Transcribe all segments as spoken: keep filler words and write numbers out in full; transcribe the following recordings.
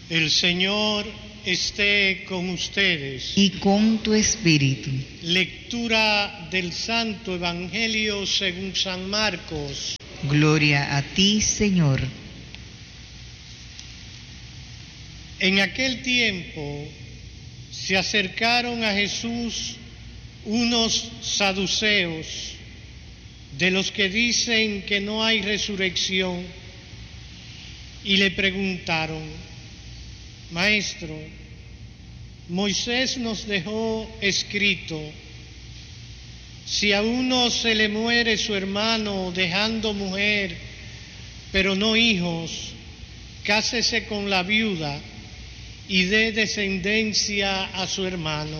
El Señor esté con ustedes. Y con tu espíritu. Lectura del Santo Evangelio según San Marcos. Gloria a ti, Señor. En aquel tiempo se acercaron a Jesús unos saduceos, de los que dicen que no hay resurrección, y le preguntaron: Maestro, Moisés nos dejó escrito, si a uno se le muere su hermano dejando mujer, pero no hijos, cásese con la viuda y dé descendencia a su hermano.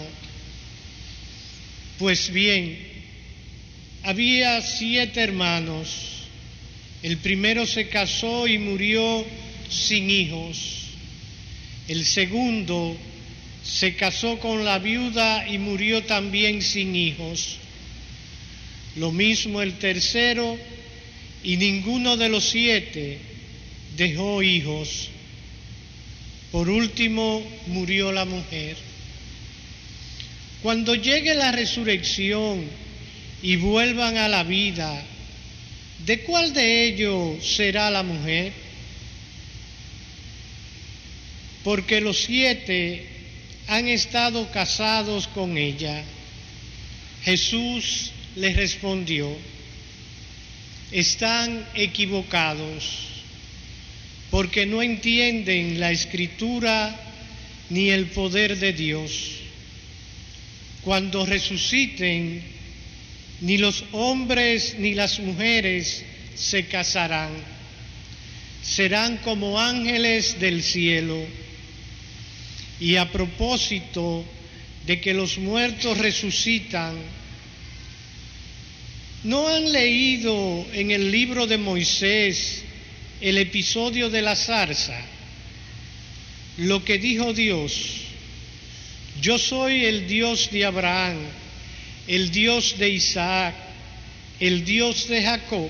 Pues bien, había siete hermanos. El primero se casó y murió sin hijos. El segundo se casó con la viuda y murió también sin hijos. Lo mismo el tercero, y ninguno de los siete dejó hijos. Por último, murió la mujer. Cuando llegue la resurrección y vuelvan a la vida, ¿de cuál de ellos será la mujer? Porque los siete han estado casados con ella. Jesús les respondió: están equivocados, porque no entienden la Escritura ni el poder de Dios. Cuando resuciten, ni los hombres ni las mujeres se casarán. Serán como ángeles del cielo. Y a propósito de que los muertos resucitan, ¿no han leído en el libro de Moisés el episodio de la zarza? Lo que dijo Dios: yo soy el Dios de Abraham, el Dios de Isaac, el Dios de Jacob.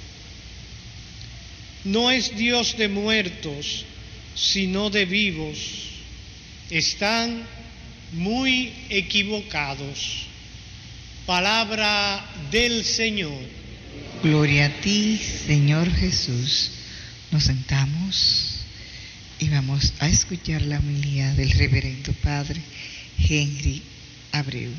No es Dios de muertos, sino de vivos. Están muy equivocados. Palabra del Señor. Gloria a ti, Señor Jesús. Nos sentamos y vamos a escuchar la homilía del Reverendo Padre Henry Abreu.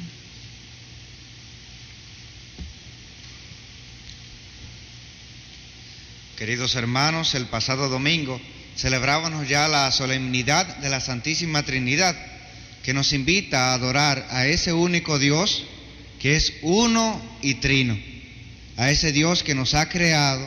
Queridos hermanos, el pasado domingo celebrábamos ya la solemnidad de la Santísima Trinidad, que nos invita a adorar a ese único Dios que es uno y trino, a ese Dios que nos ha creado,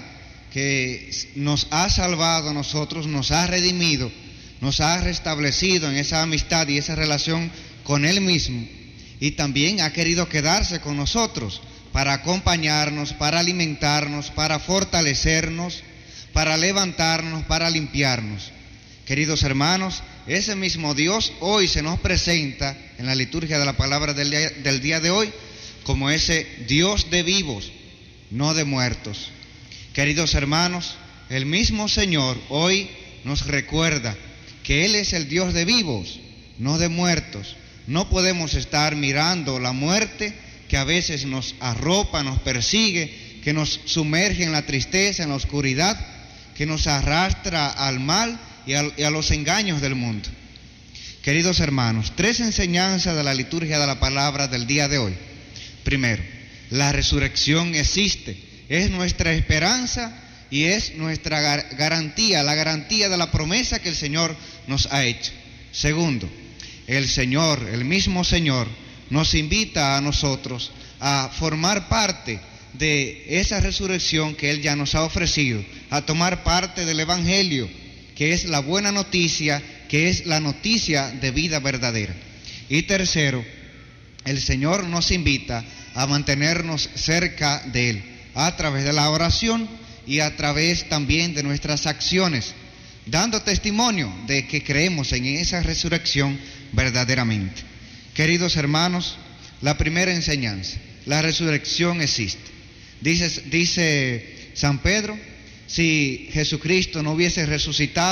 que nos ha salvado a nosotros, nos ha redimido, nos ha restablecido en esa amistad y esa relación con Él mismo, y también ha querido quedarse con nosotros para acompañarnos, para alimentarnos, para fortalecernos, para levantarnos, para limpiarnos. Queridos hermanos, ese mismo Dios hoy se nos presenta en la liturgia de la palabra del día, del día de hoy como ese Dios de vivos, no de muertos. Queridos hermanos, el mismo Señor hoy nos recuerda que Él es el Dios de vivos, no de muertos. No podemos estar mirando la muerte que a veces nos arropa, nos persigue, que nos sumerge en la tristeza, en la oscuridad, que nos arrastra al mal y a, y a los engaños del mundo. Queridos hermanos, tres enseñanzas de la liturgia de la palabra del día de hoy. Primero, la resurrección existe, es nuestra esperanza y es nuestra gar- garantía, la garantía de la promesa que el Señor nos ha hecho. Segundo, el Señor, el mismo Señor, nos invita a nosotros a formar parte de esa resurrección que Él ya nos ha ofrecido, a tomar parte del Evangelio, que es la buena noticia, que es la noticia de vida verdadera. Y tercero, el Señor nos invita a mantenernos cerca de Él, a través de la oración y a través también de nuestras acciones, dando testimonio de que creemos en esa resurrección verdaderamente. Queridos hermanos, la primera enseñanza, la resurrección existe. Dice, dice San Pedro, si Jesucristo no hubiese resucitado,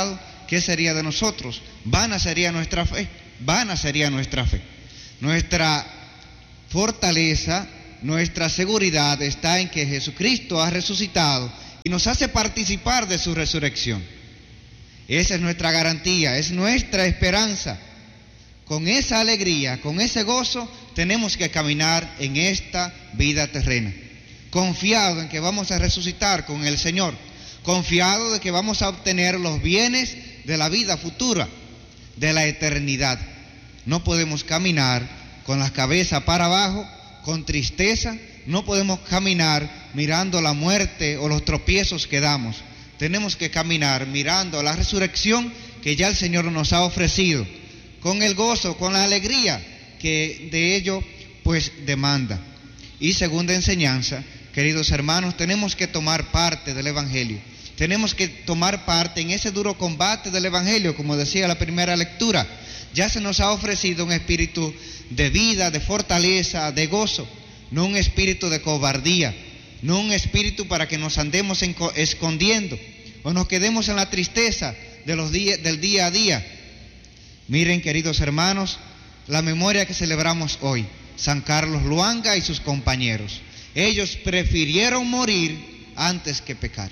¿qué sería de nosotros? Vana sería nuestra fe, vana sería nuestra fe. Nuestra fortaleza, nuestra seguridad está en que Jesucristo ha resucitado y nos hace participar de su resurrección. Esa es nuestra garantía, es nuestra esperanza. Con esa alegría, con ese gozo, tenemos que caminar en esta vida terrena, confiado en que vamos a resucitar con el Señor, confiado de que vamos a obtener los bienes de la vida futura, de la eternidad. No podemos caminar con la cabeza para abajo, con tristeza, no podemos caminar mirando la muerte o los tropiezos que damos. Tenemos que caminar mirando la resurrección que ya el Señor nos ha ofrecido, con el gozo, con la alegría que de ello pues demanda. Y segunda enseñanza, queridos hermanos, tenemos que tomar parte del Evangelio. Tenemos que tomar parte en ese duro combate del Evangelio, como decía la primera lectura. Ya se nos ha ofrecido un espíritu de vida, de fortaleza, de gozo, no un espíritu de cobardía, no un espíritu para que nos andemos escondiendo o nos quedemos en la tristeza de los días, del día a día. Miren, queridos hermanos, la memoria que celebramos hoy, San Carlos Luanga y sus compañeros. Ellos prefirieron morir antes que pecar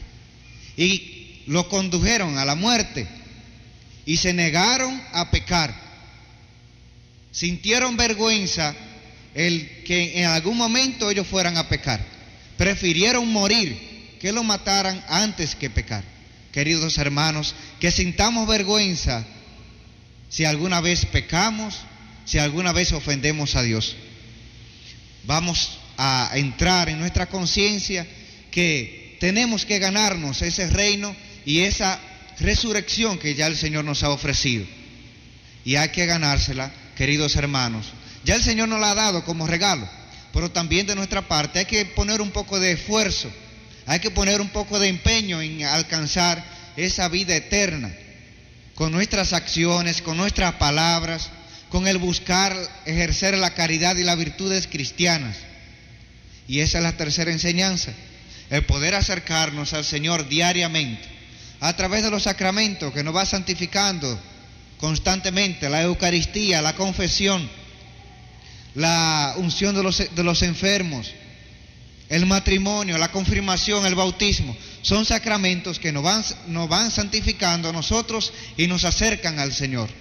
y lo condujeron a la muerte y se negaron a pecar. Sintieron vergüenza el que en algún momento ellos fueran a pecar. Prefirieron morir que lo mataran antes que pecar. Queridos hermanos, que sintamos vergüenza si alguna vez pecamos, si alguna vez ofendemos a Dios. Vamos a entrar en nuestra conciencia que tenemos que ganarnos ese reino y esa resurrección que ya el Señor nos ha ofrecido. Y hay que ganársela, queridos hermanos. Ya el Señor nos la ha dado como regalo, pero también de nuestra parte hay que poner un poco de esfuerzo, hay que poner un poco de empeño en alcanzar esa vida eterna, con nuestras acciones, con nuestras palabras, con el buscar ejercer la caridad y las virtudes cristianas. Y esa es la tercera enseñanza, el poder acercarnos al Señor diariamente, a través de los sacramentos que nos va santificando constantemente, la Eucaristía, la confesión, la unción de los, de los enfermos, el matrimonio, la confirmación, el bautismo. Son sacramentos que nos van, nos van santificando a nosotros y nos acercan al Señor.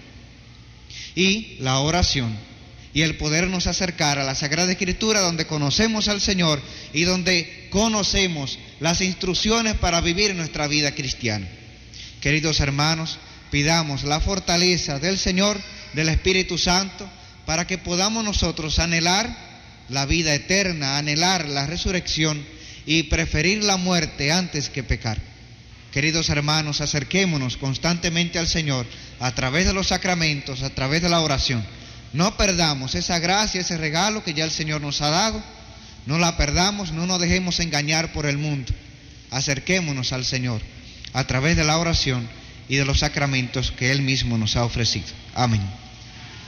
Y la oración y el podernos acercar a la Sagrada Escritura, donde conocemos al Señor y donde conocemos las instrucciones para vivir nuestra vida cristiana. Queridos hermanos, pidamos la fortaleza del Señor, del Espíritu Santo, para que podamos nosotros anhelar la vida eterna, anhelar la resurrección y preferir la muerte antes que pecar. Queridos hermanos, acerquémonos constantemente al Señor a través de los sacramentos, a través de la oración. No perdamos esa gracia, ese regalo que ya el Señor nos ha dado. No la perdamos, no nos dejemos engañar por el mundo. Acerquémonos al Señor a través de la oración y de los sacramentos que Él mismo nos ha ofrecido. Amén.